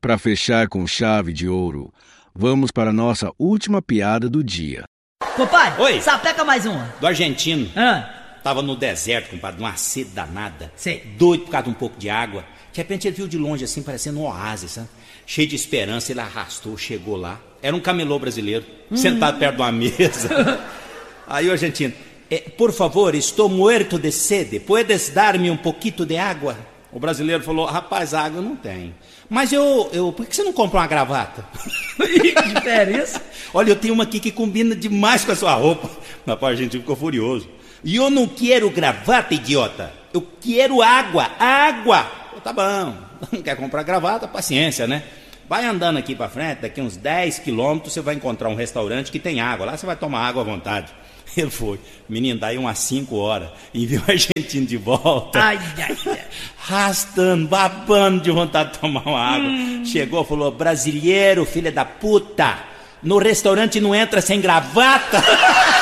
para fechar com chave de ouro, vamos para a nossa última piada do dia. Compadre, oi, sapeca mais uma. Do argentino. Ah. Tava no deserto, compadre, numa sede danada. Sei. Doido por causa de um pouco de água. De repente ele viu de longe assim, parecendo um oásis, sabe? Cheio de esperança, ele arrastou, chegou lá. Era um camelô brasileiro, sentado perto de uma mesa. Aí o argentino, por favor, estou muerto de sede, puedes dar-me um pouquinho de água? O brasileiro falou, rapaz, água eu não tenho. Mas por que você não compra uma gravata? Que diferença? Olha, eu tenho uma aqui que combina demais com a sua roupa. Rapaz, a gente ficou furioso. E eu não quero gravata, idiota. Eu quero água, água. Tá bom, não quer comprar gravata, paciência, né? Vai andando aqui pra frente, daqui uns 10 quilômetros você vai encontrar um restaurante que tem água. Lá você vai tomar água à vontade. Ele foi. Menino, daí umas 5 horas. E viu o argentino de volta. Ai, ai, ai. Rastando, babando de vontade de tomar uma água. Chegou, falou, brasileiro, filha da puta. No restaurante não entra sem gravata.